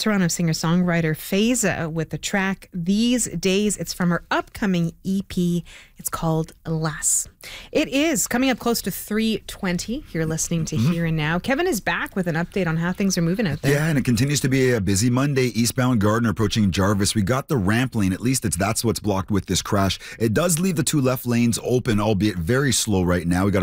Toronto singer-songwriter Faiza with the track These Days. It's from her upcoming EP. It's called Less. It is coming up close to 3:20. You're listening to Here and Now. Kevin is back with an update on how things are moving out there. Yeah, and it continues to be a busy Monday. Eastbound Gardiner approaching Jarvis. We got the ramp lane. At least that's what's blocked with this crash. It does leave the two left lanes open, albeit very slow right now. We got